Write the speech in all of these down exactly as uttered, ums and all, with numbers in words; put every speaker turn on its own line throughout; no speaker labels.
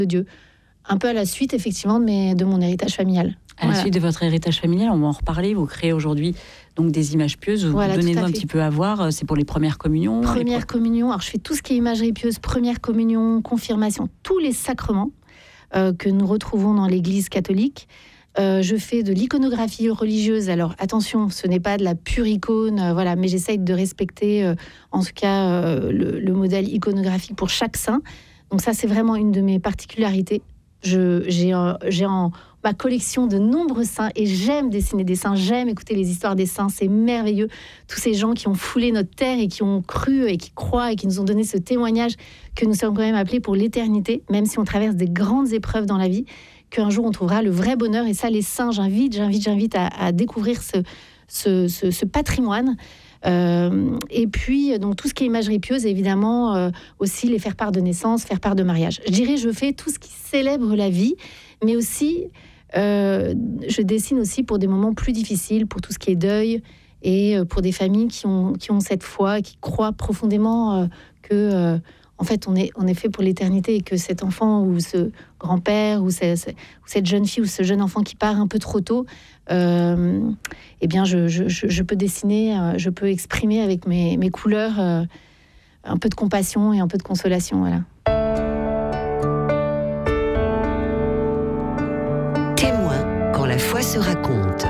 de Dieu. Un peu à la suite, effectivement, de, mes, de mon héritage familial.
À la voilà. suite de votre héritage familial, on va en reparler. Vous créez aujourd'hui donc des images pieuses. Vous voilà, donnez-nous un petit peu à voir. C'est pour les premières communions.
Première pro... communion. Alors, je fais tout ce qui est imagerie pieuse, première communion, confirmation, tous les sacrements euh, que nous retrouvons dans l'Église catholique. Euh, je fais de l'iconographie religieuse. Alors attention, ce n'est pas de la pure icône, euh, voilà, mais j'essaye de respecter, euh, en tout cas, euh, le, le modèle iconographique pour chaque saint. Donc ça, c'est vraiment une de mes particularités. Je, j'ai, euh, j'ai en ma collection de nombreux saints et j'aime dessiner des saints, j'aime écouter les histoires des saints, c'est merveilleux. Tous ces gens qui ont foulé notre terre et qui ont cru et qui croient et qui nous ont donné ce témoignage que nous sommes quand même appelés pour l'éternité, même si on traverse des grandes épreuves dans la vie, qu'un jour on trouvera le vrai bonheur. Et ça, les saints, j'invite, j'invite, j'invite à, à découvrir ce, ce, ce, ce patrimoine. Euh, et puis, donc, tout ce qui est imagerie pieuse, évidemment, euh, aussi les faire part de naissance, faire part de mariage. Je dirais, je fais tout ce qui célèbre la vie, mais aussi, euh, je dessine aussi pour des moments plus difficiles, pour tout ce qui est deuil, et pour des familles qui ont, qui ont cette foi, qui croient profondément euh, que... Euh, En fait, on est, on est fait pour l'éternité et que cet enfant ou ce grand-père ou, ce, ce, ou cette jeune fille ou ce jeune enfant qui part un peu trop tôt, euh, eh bien, je, je, je peux dessiner, euh, je peux exprimer avec mes, mes couleurs euh, un peu de compassion et un peu de consolation. Voilà.
Témoin quand la foi se raconte.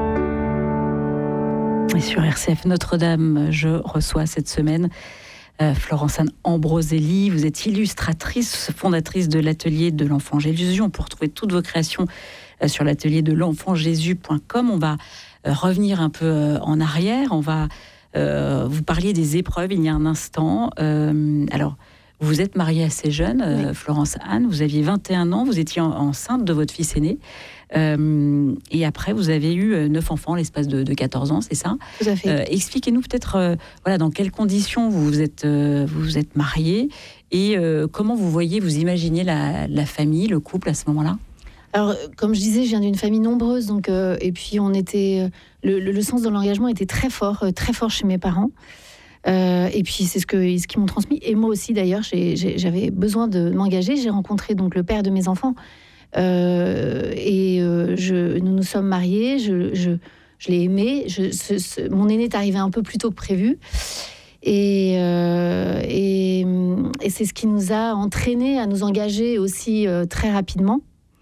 Et sur R C F Notre-Dame, je reçois cette semaine Euh, Florence-Anne Ambroselli. Vous êtes illustratrice, fondatrice de l'atelier de l'Enfant Jésus. On peut retrouver toutes vos créations euh, sur l'atelier de l'enfant jésus point com. On va euh, revenir un peu euh, en arrière. On va euh, vous parler des épreuves il y a un instant. Euh, alors, vous êtes mariée assez jeune, euh, oui. Florence-Anne. Vous aviez vingt et un ans. Vous étiez en, enceinte de votre fils aîné. Euh, et après, vous avez eu neuf enfants à l'espace de, de quatorze ans, c'est ça ?
Tout à fait.
Euh, expliquez-nous peut-être euh, voilà, dans quelles conditions vous vous êtes, euh, vous vous êtes mariés et euh, comment vous voyez, vous imaginez la, la famille, le couple à ce moment-là ?
Alors, comme je disais, je viens d'une famille nombreuse, donc, euh, et puis on était, le, le, le sens de l'engagement était très fort, euh, très fort chez mes parents. Euh, et puis c'est ce, que, ce qu'ils m'ont transmis. Et moi aussi, d'ailleurs, j'ai, j'ai, j'avais besoin de m'engager. J'ai rencontré donc, le père de mes enfants. Euh, et euh, je, nous nous sommes mariés, je, je, je l'ai aimé. Je, ce, ce, mon aîné est arrivé un peu plus tôt que prévu. Et, euh, et, et c'est ce qui nous a entraînés à nous engager aussi euh, très rapidement.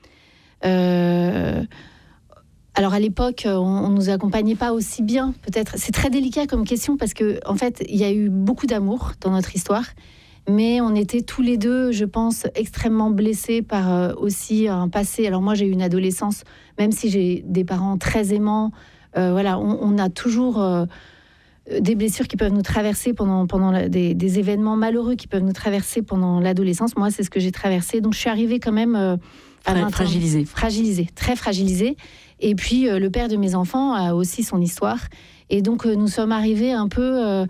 Euh, alors à l'époque, on ne nous accompagnait pas aussi bien, peut-être. C'est très délicat comme question parce qu'en en fait, il y a eu beaucoup d'amour dans notre histoire. Mais on était tous les deux, je pense, extrêmement blessés par euh, aussi un passé. Alors moi, j'ai eu une adolescence, même si j'ai des parents très aimants. Euh, voilà, on, on a toujours euh, des blessures qui peuvent nous traverser pendant, pendant la, des, des événements malheureux qui peuvent nous traverser pendant l'adolescence. Moi, c'est ce que j'ai traversé. Donc, je suis arrivée quand même euh, à vingt ans,
fragilisée.
Fragilisée, très fragilisée. Et puis, euh, le père de mes enfants a aussi son histoire. Et donc, euh, nous sommes arrivés un peu... Euh,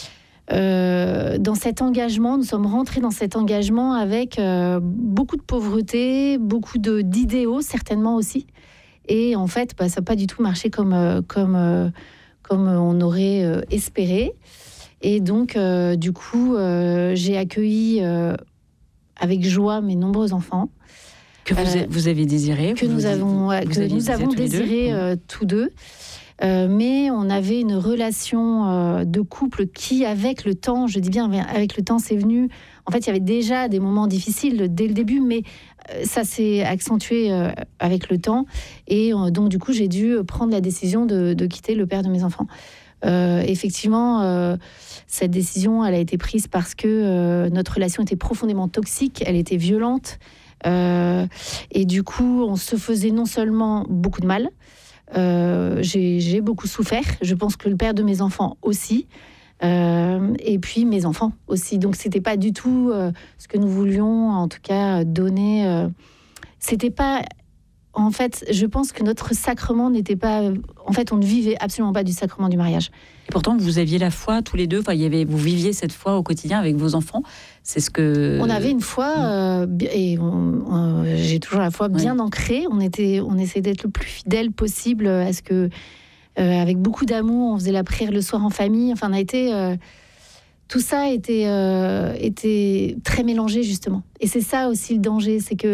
Euh, dans cet engagement, nous sommes rentrés dans cet engagement avec euh, beaucoup de pauvreté, beaucoup de, d'idéaux certainement aussi. Et en fait, bah, ça n'a pas du tout marché comme, euh, comme, euh, comme on aurait euh, espéré. Et donc, euh, du coup, euh, j'ai accueilli euh, avec joie mes nombreux enfants.
Que vous, euh, vous avez désiré
Que nous
vous,
avons,
vous
que nous avons désiré euh, tous deux. Euh, mais on avait une relation euh, de couple qui, avec le temps, je dis bien avec le temps, c'est venu. En fait, il y avait déjà des moments difficiles dès le début, mais euh, ça s'est accentué euh, avec le temps. Et euh, donc, du coup, j'ai dû prendre la décision de, de quitter le père de mes enfants. Euh, effectivement, euh, cette décision, elle a été prise parce que euh, notre relation était profondément toxique, elle était violente. Euh, et du coup, on se faisait non seulement beaucoup de mal, Euh, j'ai, j'ai beaucoup souffert. Je pense que le père de mes enfants aussi. Euh, et puis mes enfants aussi. Donc, c'était pas du tout euh, ce que nous voulions, en tout cas, donner. Euh, c'était pas... En fait, je pense que notre sacrement n'était pas... En fait, on ne vivait absolument pas du sacrement du mariage.
Et pourtant, vous aviez la foi tous les deux. Enfin, il y avait, vous viviez cette foi au quotidien avec vos enfants. C'est ce que...
On avait une foi, euh, et on, on, j'ai toujours la foi bien oui. ancrée. On, était, on essayait d'être le plus fidèle possible à ce que... Euh, avec beaucoup d'amour, on faisait la prière le soir en famille. Enfin, on a été... Euh, tout ça était, euh, était très mélangé, justement. Et c'est ça aussi le danger, c'est que